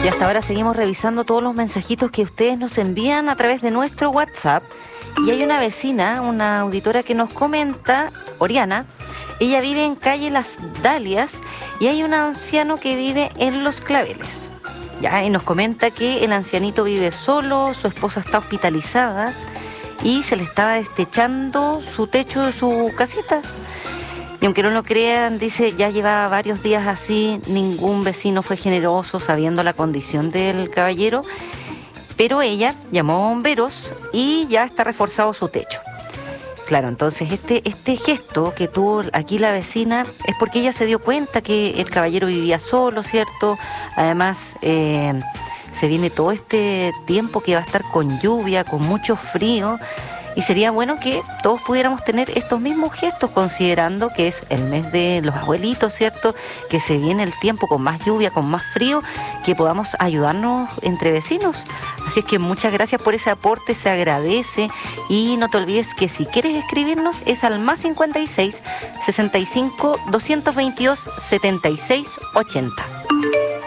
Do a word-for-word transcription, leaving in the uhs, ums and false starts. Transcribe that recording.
Y hasta ahora seguimos revisando todos los mensajitos que ustedes nos envían a través de nuestro WhatsApp. Y hay una vecina, una auditora que nos comenta, Oriana, ella vive en calle Las Dalias y hay un anciano que vive en Los Claveles. Ya, y nos comenta que el ancianito vive solo, su esposa está hospitalizada y se le estaba destechando su techo de su casita. Y aunque no lo crean, dice, ya llevaba varios días así, ningún vecino fue generoso sabiendo la condición del caballero, pero ella llamó a bomberos y ya está reforzado su techo. Claro, entonces este, este gesto que tuvo aquí la vecina es porque ella se dio cuenta que el caballero vivía solo, ¿cierto? Además, eh, se viene todo este tiempo que va a estar con lluvia, con mucho frío, y sería bueno que todos pudiéramos tener estos mismos gestos, considerando que es el mes de los abuelitos, ¿cierto? Que se viene el tiempo con más lluvia, con más frío, que podamos ayudarnos entre vecinos. Así es que muchas gracias por ese aporte, se agradece. Y no te olvides que si quieres escribirnos es al más cincuenta y seis, sesenta y cinco, doscientos veintidós, setenta y seis, ochenta.